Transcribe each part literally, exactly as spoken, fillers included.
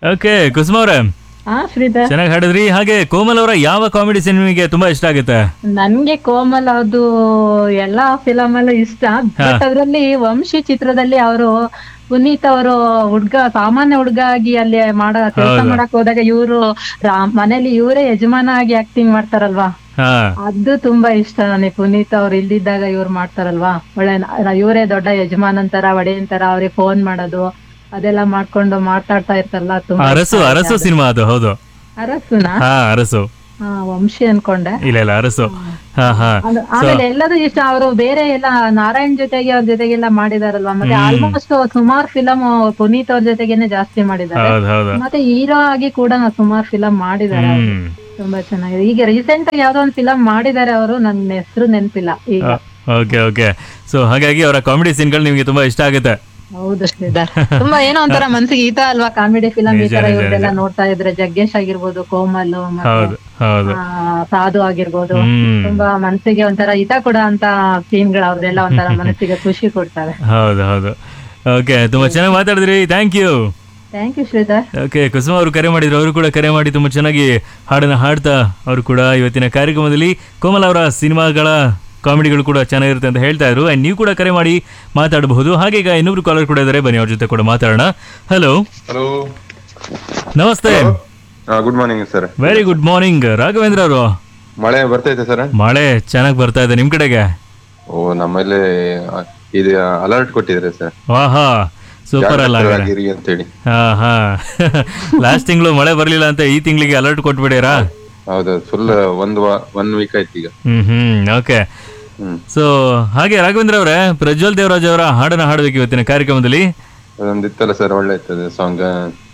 Okay ಕುಸುಮ ಅವ್ರೆ, ಹಾ ಶ್ರೀಧರ್, ಚೆನ್ನಾಗಿ ಹಾಡಿದ್ರಿ. ಹಾಗೆ ಕೋಮಲ್ ಅವರ ಯಾವ ಕಾಮಿಡಿ ಸೀನ್ ನಿಮಗೆ ತುಂಬಾ ಇಷ್ಟ ಆಗುತ್ತೆ? ನನ್ಗೆ ಕೋಮಲ್ ಅದು ಎಲ್ಲಾ ಫಿಲಮ್ ಅಲ್ಲೂ ಇಷ್ಟ. ಬಟ್ ಅದ್ರಲ್ಲಿ ವಂಶಿ ಚಿತ್ರದಲ್ಲಿ ಅವರು ಪುನೀತ್ ಅವರು ಹುಡ್ಗ ಸಾಮಾನ್ಯ ಹುಡ್ಗ ಆಗಿ ಅಲ್ಲಿ ಮಾಡ ಕೆಲಸ ಹೌದು. ಮಾಡಕ್ ಹೋದಾಗ ಇವರು ಮನೇಲಿ ಇವರೇ ಯಜಮಾನ ಆಗಿ ಆಕ್ಟಿಂಗ್ ಮಾಡ್ತಾರಲ್ವಾ, ಹಾ ಅದು ತುಂಬಾ ಇಷ್ಟ ನನಗೆ. ಪುನೀತ್ ಅವ್ರು ಇಲ್ದಿದ್ದಾಗ ಇವ್ರು ಮಾಡ್ತಾರಲ್ವಾ, ಒಳ್ಳೆ ನ- ಇವರೇ ದೊಡ್ಡ ಯಜಮಾನಂತರ ಒಡೆಯಂತರ ಅವ್ರಿಗೆ ಫೋನ್ ಮಾಡೋದು ಅದೆಲ್ಲ ಮಾಡ್ಕೊಂಡು ಮಾತಾಡ್ತಾ ಇರ್ತಾರಲ್ಲ, ತುಂಬಾ ಅರಸು ಇಷ್ಟ ಅರಸು ಆಗಿದೆ. ಸಿನಿಮಾ ಅದು, ಹೌದು. ಅರಸುನಾ? ಹಾ ಅರಸು, ಹಾ, ವಂಶಿ ಅನ್ಕೊಂಡೆ. ಇಲ್ಲ ಇಲ್ಲ ಅರಸು. ಹಾ ಹಾ ಅದು- ಸೊ ಆಮೇಲೆ ಎಲ್ಲದೂ ಇಷ್ಟ. ಅವರು ಬೇರೆ ಎಲ್ಲ ನಾರಾಯಣ್ ಜೊತೆಗೆ ಅವ್ರ ಜೊತೆಗೆಲ್ಲ ಮಾಡಿದಾರಲ್ವಾ, ಮತ್ತೆ ಆಲ್ಮೋಸ್ಟ್ ಸುಮಾರು ಫಿಲಮ್ ಪುನೀತ್ ಅವ್ರ ಜೊತೆಗೇನೆ ಜಾಸ್ತಿ ಮಾಡಿದ್ದಾರೆ. ಹೌದು ಹೌದು. ಮತ್ತೆ ಹೀರೋ ಆಗಿ ಕೂಡ ಸುಮಾರು ಫಿಲಮ್ ಮಾಡಿದ್ದಾರೆ ಅವ್ರು. ಹ್ಮ್ ತುಂಬಾ ಚೆನ್ನಾಗಿದೆ. ಈಗ ರೀಸೆಂಟ್ ಆಗಿ ಯಾವ್ದೋ ಒಂದು ಫಿಲಮ್ ಮಾಡಿದ್ದಾರೆ ಅವರು, ನನ್ನ ಹೆಸರು ನೆನಪಿಲ್ಲ ಈಗ. Okay okay. ಸೊ ಹಾಗಾಗಿ ಅವರ ಕಾಮಿಡಿ ಸೀನ್ಗಳು ನಿಮಗೆ ತುಂಬಾ ಇಷ್ಟ ಆಗುತ್ತೆ. ಹೌದು ಶ್ರೀಧರ್, ತುಂಬಾ ಏನೋ ಒಂಥರ ಮನ್ಸಿಗೆ ಈತ ಅಲ್ವಾ ಕಾಮಿಡಿ ಫಿಲಮ್ ಈ ನಿಜ, ತರ ನಿಜ, ಇವ್ರದೆಲ್ಲ ನಿಜ. ನೋಡ್ತಾ ಇದ್ರೆ. ಜಗ್ಗೇಶ್ ಆಗಿರ್ಬೋದು, ಕೋಮಲ್, ಮತ್ತೆ ಹೌದು ಹೌದು. ಆ, ಸಾಧು ಆಗಿರ್ಬೋದು, ಹ್ಮ್ ತುಂಬಾ ಮನಸ್ಸಿಗೆ ಒಂಥರ ಹಿತ ಕೊಡ ಅಂತ ಸೀನ್ಗಳು ಅವ್ರದೆಲ್ಲ ಒಂಥರ ಮನಸ್ಸಿಗೆ ಖುಷಿ ಕೊಡ್ತಾರೆ. ಹೌದು ಹೌದು. ಓಕೆ, ತುಂಬಾ ಚೆನ್ನಾಗಿ ಮಾತಾಡಿದ್ರಿ. Thank you. Thank you Sridhar. Okay, ಕುಸುಮ ಅವರು ಕರೆ ಮಾಡಿದ್ರು. ಅವರು ಕೂಡ ಕರೆ ಮಾಡಿ ತುಂಬ ಚೆನ್ನಾಗಿ ಹಾಡನ್ನು ಹಾಡ್ತಾ ಅವರು ಕೂಡ ಇವತ್ತಿನ ಕಾರ್ಯಕ್ರಮದಲ್ಲಿ ಕೋಮಲ್ ಅವರ ಸಿನಿಮಾಗಳ ಕಾಮಿಡಿಗಳು ಕೂಡ ಚೆನ್ನಾಗಿರುತ್ತೆ ಅಂತ ಹೇಳ್ತಾ ಇದ್ರು. ಆ್ಯಂಡ್ ನೀವು ಕೂಡ ಕರೆ ಮಾಡಿ ಮಾತಾಡಬಹುದು. ಹಾಗೆ ಈಗ ಇನ್ನೊಬ್ರು ಕಾಲರ್ ಕೂಡ ಇದ್ದಾರೆ, ಬನ್ನಿ ಅವ್ರ ಜೊತೆ ಕೂಡ ಮಾತಾಡೋಣ. ಹಲೋ ಹಲೋ, ನಮಸ್ತೆ. Good morning sir. Very good morning Raghavendra ಅವರು. ಮಳೆ ಬರ್ತೈತೆ ಸರ್? ಮಳೆ ಚೆನ್ನಾಗಿ ಬರ್ತಾ ಇದೆ, ನಿಮ್ ಕಡೆಗೆ? ಓ, ನಮ್ಮಲ್ಲಿ ಇದು ಅಲರ್ಟ್ ಕೊಟ್ಟಿದ್ರೆ ಸರ್, ವಾಹಾ, ಸೂಪರ್ ಅಲ್ಲ ಹಾಗಾದ್ರೆ. ಜಾಗ್ರತೆ ಅಂತೇಳಿ. ಹಾ ಹಾ ಲಾಸ್ಟ್ ತಿಂಗಳು ಮಳೆ ಬರ್ಲಿಲ್ಲ ಅಂತ ಈ ತಿಂಗಳಿಗೆ ಅಲರ್ಟ್ ಕೊಟ್ಬಿಡ್ಯಾರಾ? ಹೌದು, ಫುಲ್ ಒಂದ್ ವಾ- ಒನ್ ವೀಕ್ ಆಯ್ತು ಈಗ. ಹ್ಮ್ ಹ್ಮ್ ಓಕೆ. ಹ್ಮ್. ಸೊ ಹಾಗೆ ರಾಘವೇಂದ್ರ ಅವರೇ, ಪ್ರಜ್ವಲ್ ದೇವರಾಜ್ ಅವರ ಹಾಡನ್ನ ಹಾಡಬೇಕು ಇವತ್ತಿನ ಕಾರ್ಯಕ್ರಮದಲ್ಲಿ. ಅದೊಂದು ಇತ್ತಲ್ಲ ಸರ್, ಒಳ್ಳೆ ಇರ್ತದೆ ಸಾಂಗ್.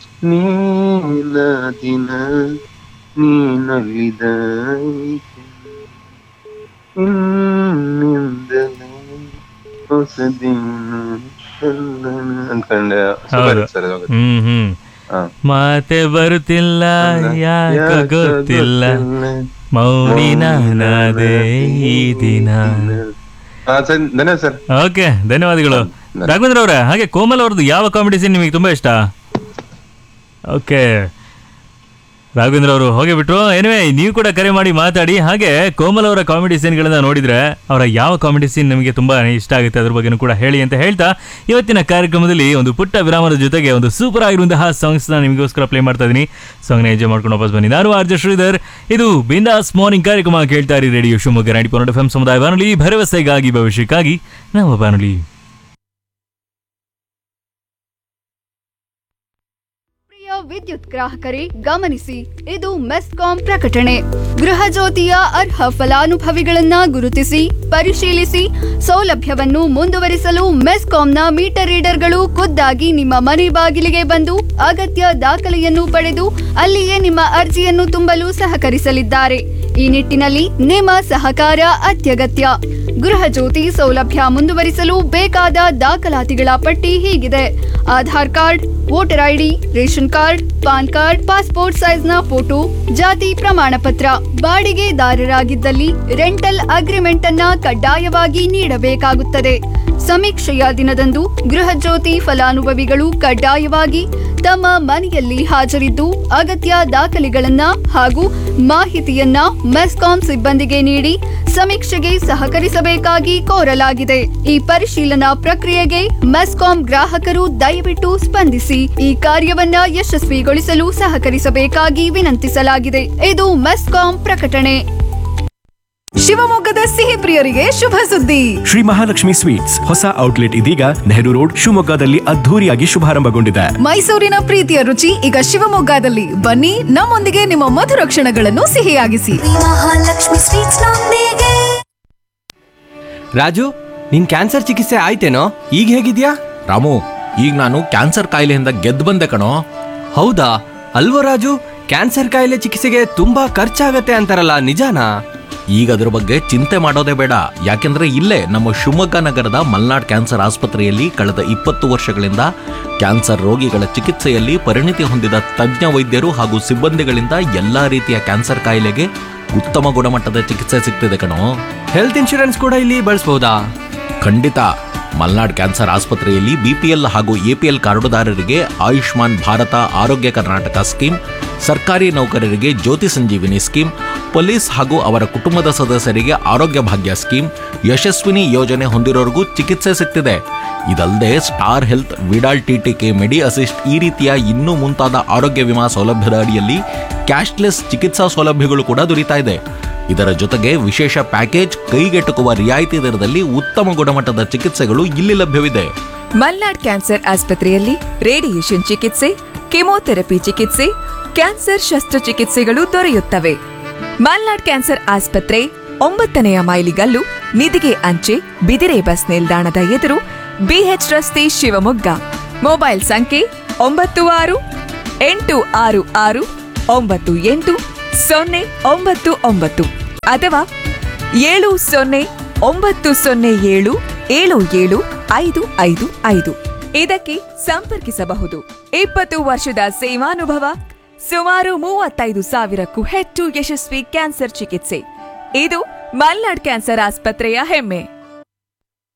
ನೀಲ ದಿನ ನೀನಲ್ಲಿದ ಇನ್ನಿಂದಲೇ ಹೊಸ ದಿನ ಅನ್ಕೊಂಡೆ. ಹೌದು. ಸರ್ ಅದು. ಹ್ಮ್ ಹ್ಮ್ ಹಾ. ಮಾತೆ ಬರುತ್ತಿಲ್ಲ ಯಾಕ ಗೊತ್ತಿಲ್ಲ, ಮೌನಿನಾದೆ ಈ ದಿನ. ಹಾ ಸರ್, ಧನ್ಯವಾದ ಸರ್. ಓಕೆ, ಧನ್ಯವಾದಗಳು ರಾಘವೇಂದ್ರ ಅವರೇ. ಹಾಗೆ ಕೋಮಲ್ ಅವ್ರದ್ದು ಯಾವ ಕಾಮಿಡಿ ಸೀನ್ ನಿಮಗೆ ತುಂಬಾ ಇಷ್ಟ? ಓಕೆ, ರಾಘವೇಂದ್ರ ಅವರು ಹೋಗಿ ಬಿಟ್ರು. ಎನಿವೆ, ನೀವು ಕೂಡ ಕರೆ ಮಾಡಿ ಮಾತಾಡಿ. ಹಾಗೆ ಕೋಮಲ್ ಅವರ ಕಾಮಿಡಿ ಸೀನ್ಗಳನ್ನ ನೋಡಿದ್ರೆ ಅವರ ಯಾವ ಕಾಮಿಡಿ ಸೀನ್ ನಿಮಗೆ ತುಂಬಾ ಇಷ್ಟ ಆಗುತ್ತೆ ಅದ್ರ ಬಗ್ಗೆನೂ ಕೂಡ ಹೇಳಿ ಅಂತ ಹೇಳ್ತಾ ಇವತ್ತಿನ ಕಾರ್ಯಕ್ರಮದಲ್ಲಿ ಒಂದು ಪುಟ್ಟ ವಿರಾಮದ ಜೊತೆಗೆ ಒಂದು ಸೂಪರ್ ಆಗಿರುವಂತಹ ಸಾಂಗ್ಸ್ನ ನಿಮಗೋಸ್ಕರ ಪ್ಲೇ ಮಾಡ್ತಾ ಇದ್ದೀನಿ. ಸಾಂಗ್ನ ಎಂಜಾಯ್ ಮಾಡ್ಕೊಂಡು ವಾಪಸ್ ಬನ್ನಿ. ನಾನು ಆರ್ ಜೆ ಶ್ರೀಧರ್. ಇದು ಬಿಂದಾಸ್ ಮಾರ್ನಿಂಗ್ ಕಾರ್ಯಕ್ರಮ ಕೇಳ್ತಾ ಇರಿ radio Shivamogga ninety point F M ಸಮುದಾಯ ಬಾನುಲಿ, ಭರವಸೆಗಾಗಿ ಭವಿಷ್ಯಕ್ಕಾಗಿ ನಮ್ಮ ಬಾನುಲಿ. ವಿದ್ಯುತ್ ಗ್ರಾಹಕರೇ ಗಮನಿಸಿ, ಇದು ಮೆಸ್ಕಾಂ ಪ್ರಕಟಣೆ. ಗೃಹ ಜ್ಯೋತಿಯ ಅರ್ಹ ಫಲಾನುಭವಿಗಳನ್ನ ಗುರುತಿಸಿ ಪರಿಶೀಲಿಸಿ ಸೌಲಭ್ಯವನ್ನು ಮುಂದುವರಿಸಲು ಮೆಸ್ಕಾಂನ ಮೀಟರ್ ರೀಡರ್ಗಳು ಖುದ್ದಾಗಿ ನಿಮ್ಮ ಮನೆ ಬಾಗಿಲಿಗೆ ಬಂದು ಅಗತ್ಯ ದಾಖಲೆಯನ್ನು ಪಡೆದು ಅಲ್ಲಿಯೇ ನಿಮ್ಮ ಅರ್ಜಿಯನ್ನು ತುಂಬಲು ಸಹಕರಿಸಲಿದ್ದಾರೆ. ಈ ನಿಟ್ಟಿನಲ್ಲಿ ನಿಮ್ಮ ಸಹಕಾರ ಅತ್ಯಗತ್ಯ. ಗೃಹ ಜ್ಯೋತಿ ಸೌಲಭ್ಯ ಮುಂದುವರಿಸಲು ಬೇಕಾದ ದಾಖಲಾತಿಗಳ ಪಟ್ಟಿ ಹೀಗಿದೆ: Aadhaar card, voter ID, ration card, PAN card, passport ಸೈಜ್ನ photo, ಜಾತಿ ಪ್ರಮಾಣ ಪತ್ರ. ಬಾಡಿಗೆದಾರರಾಗಿದ್ದಲ್ಲಿ ರೆಂಟಲ್ ಅಗ್ರಿಮೆಂಟ್ ಅನ್ನ ಕಡ್ಡಾಯವಾಗಿ ನೀಡಬೇಕಾಗುತ್ತದೆ. ಸಮೀಕ್ಷೆಯ ದಿನದಂದು ಗೃಹ ಜ್ಯೋತಿ ಫಲಾನುಭವಿಗಳು ಕಡ್ಡಾಯವಾಗಿ ತಮ್ಮ ಮನೆಯಲ್ಲಿ ಹಾಜರಿದ್ದು ಅಗತ್ಯ ದಾಖಲೆಗಳನ್ನ ಹಾಗೂ ಮಾಹಿತಿಯನ್ನ ಮೆಸ್ಕಾಂ ಸಿಬ್ಬಂದಿಗೆ ನೀಡಿ ಸಮೀಕ್ಷೆಗೆ ಸಹಕರಿಸಬೇಕಾಗಿ ಕೋರಲಾಗಿದೆ. ಈ ಪರಿಶೀಲನಾ ಪ್ರಕ್ರಿಯೆಗೆ ಮೆಸ್ಕಾಂ ಗ್ರಾಹಕರು ದಯವಿಟ್ಟು ಸ್ಪಂದಿಸಿ ಈ ಕಾರ್ಯವನ್ನ ಯಶಸ್ವಿಗೊಳಿಸಲು ಸಹಕರಿಸಬೇಕಾಗಿ ವಿನಂತಿಸಲಾಗಿದೆ. ಇದು ಮೆಸ್ಕಾಂ ಪ್ರಕಟಣೆ. ಶಿವಮೊಗ್ಗದ ಸಿಹಿ ಪ್ರಿಯರಿಗೆ ಶುಭ ಸುದ್ದಿ. ಶ್ರೀ ಮಹಾಲಕ್ಷ್ಮಿ ಸ್ವೀಟ್ಸ್ ಹೊಸ ಔಟ್ಲೆಟ್ ಇದೀಗ ನೆಹರು ರೋಡ್ ಶಿವಮೊಗ್ಗದಲ್ಲಿ ಅದ್ಧೂರಿಯಾಗಿ ಶುಭಾರಂಭಗೊಂಡಿದೆ. ಮೈಸೂರಿನ ಪ್ರೀತಿಯ ರುಚಿ ಈಗ ಶಿವಮೊಗ್ಗದಲ್ಲಿ. ಬನ್ನಿ, ನಮ್ಮೊಂದಿಗೆ ನಿಮ್ಮ ಮಧುರ ಕ್ಷಣಗಳನ್ನು ಸಿಹಿಯಾಗಿಸಿ. ಮಹಾಲಕ್ಷ್ಮಿ ಸ್ವೀಟ್ಸ್ ನೊಂದಿಗೆ. ರಾಜು, ನಿನ್ ಕ್ಯಾನ್ಸರ್ ಚಿಕಿತ್ಸೆ ಆಯ್ತೇನೋ? ಈಗ ಹೇಗಿದ್ಯಾ? ರಾಮು, ಈಗ ನಾನು ಕ್ಯಾನ್ಸರ್ ಕಾಯಿಲೆಯಿಂದ ಗೆದ್ದು ಬಂದೆ ಕಣೋ. ಹೌದಾ? ಅಲ್ವೋ ರಾಜು, ಕ್ಯಾನ್ಸರ್ ಕಾಯಿಲೆ ಚಿಕಿತ್ಸೆಗೆ ತುಂಬಾ ಖರ್ಚಾಗತ್ತೆ ಅಂತಾರಲ್ಲ, ನಿಜಾನಾ? ಈಗ ಅದ್ರ ಬಗ್ಗೆ ಚಿಂತೆ ಮಾಡೋದೇ ಬೇಡ. ಯಾಕೆಂದ್ರೆ ಇಲ್ಲೇ ನಮ್ಮ ಶಿವಮೊಗ್ಗ ನಗರದ ಮಲ್ನಾಡ್ ಕ್ಯಾನ್ಸರ್ ಆಸ್ಪತ್ರೆಯಲ್ಲಿ ಕಳೆದ ಇಪ್ಪತ್ತು ವರ್ಷಗಳಿಂದ ಕ್ಯಾನ್ಸರ್ ರೋಗಿಗಳ ಚಿಕಿತ್ಸೆಯಲ್ಲಿ ಪರಿಣಿತಿ ಹೊಂದಿದ ತಜ್ಞ ವೈದ್ಯರು ಹಾಗೂ ಸಿಬ್ಬಂದಿಗಳಿಂದ ಎಲ್ಲಾ ರೀತಿಯ ಕ್ಯಾನ್ಸರ್ ಕಾಯಿಲೆಗೆ ಉತ್ತಮ ಗುಣಮಟ್ಟದ ಚಿಕಿತ್ಸೆ ಸಿಗ್ತಿದೆ ಕಣೋ. ಹೆಲ್ತ್ ಇನ್ಶೂರೆನ್ಸ್ ಕೂಡ ಇಲ್ಲಿ ಬಳಸಬಹುದಾ? ಖಂಡಿತ. ಮಲ್ನಾಡ್ ಕ್ಯಾನ್ಸರ್ ಆಸ್ಪತ್ರೆಯಲ್ಲಿ ಬಿಪಿಎಲ್ ಹಾಗೂ ಎಪಿಎಲ್ ಕಾರ್ಡುದಾರರಿಗೆ ಆಯುಷ್ಮಾನ್ ಭಾರತ ಆರೋಗ್ಯ ಕರ್ನಾಟಕ ಸ್ಕೀಮ್, ಸರ್ಕಾರಿ ನೌಕರರಿಗೆ ಜ್ಯೋತಿ ಸಂಜೀವಿನಿ ಸ್ಕೀಮ್, ಪೊಲೀಸ್ ಹಾಗೂ ಅವರ ಕುಟುಂಬದ ಸದಸ್ಯರಿಗೆ ಆರೋಗ್ಯ ಭಾಗ್ಯ ಸ್ಕೀಮ್, ಯಶಸ್ವಿನಿ ಯೋಜನೆ ಹೊಂದಿರೋರಿಗೂ ಚಿಕಿತ್ಸೆ ಸಿಗ್ತಿದೆ. ಇದಲ್ಲದೆ ಸ್ಟಾರ್ ಹೆಲ್ತ್, ವಿಡಾಲ್ ಟಿಟಿಕೆ, ಮೆಡಿ ಅಸಿಸ್ಟ್ ಈ ರೀತಿಯ ಇನ್ನೂ ಮುಂತಾದ ಆರೋಗ್ಯ ವಿಮಾ ಸೌಲಭ್ಯದ ಅಡಿಯಲ್ಲಿ ಕ್ಯಾಶ್ಲೆಸ್ ಚಿಕಿತ್ಸಾ ಸೌಲಭ್ಯಗಳು ಕೂಡ ದೊರೀತಾ ಇದೆ. ಇದರ ಜೊತೆಗೆ ವಿಶೇಷ ಪ್ಯಾಕೇಜ್, ಕೈಗೆಟುಕುವ ರಿಯಾಯಿತಿ ದರದಲ್ಲಿ ಉತ್ತಮ ಗುಣಮಟ್ಟದ ಚಿಕಿತ್ಸೆಗಳು ಇಲ್ಲಿ ಲಭ್ಯವಿದೆ. ಮಲ್ನಾಡ್ ಕ್ಯಾನ್ಸರ್ ಆಸ್ಪತ್ರೆಯಲ್ಲಿ ರೇಡಿಯೇಷನ್ ಚಿಕಿತ್ಸೆ, ಕೆಮೊಥೆರಪಿ ಚಿಕಿತ್ಸೆ, ಕ್ಯಾನ್ಸರ್ ಶಸ್ತ್ರಚಿಕಿತ್ಸೆಗಳು ದೊರೆಯುತ್ತವೆ. ಮಲ್ನಾಡ್ ಕ್ಯಾನ್ಸರ್ ಆಸ್ಪತ್ರೆ ಒಂಬತ್ತನೆಯ ಮೈಲಿಗಲ್ಲು, ನಿಧಿಗೆ ಅಂಚೆ, ಬಿದಿರೆ ಬಸ್ ನಿಲ್ದಾಣದ ಎದುರು, ಬಿಎಚ್ ರಸ್ತೆ, ಶಿವಮೊಗ್ಗ. ಮೊಬೈಲ್ ಸಂಖ್ಯೆ ಒಂಬತ್ತು ಆರು ಎಂಟು ಆರು ಆರು ಒಂಬತ್ತು ಎಂಟು ಸೊನ್ನೆ ಒಂಬತ್ತು ಒಂಬತ್ತು ಅಥವಾ ಏಳು ಸೊನ್ನೆ ಒಂಬತ್ತು ಸೊನ್ನೆ ಏಳು ಏಳು ಏಳು ಐದು ಐದು ಐದು ಇದಕ್ಕೆ ಸಂಪರ್ಕಿಸಬಹುದು. ಇಪ್ಪತ್ತು ವರ್ಷದ ಸೇವಾನುಭವ, ಸುಮಾರು ಮೂವತ್ತೈದು ಸಾವಿರಕ್ಕೂ ಹೆಚ್ಚು ಯಶಸ್ವಿ ಕ್ಯಾನ್ಸರ್ ಚಿಕಿತ್ಸೆ. ಇದು ಮಲ್ನಾಡ್ ಕ್ಯಾನ್ಸರ್ ಆಸ್ಪತ್ರೆಯ ಹೆಮ್ಮೆ.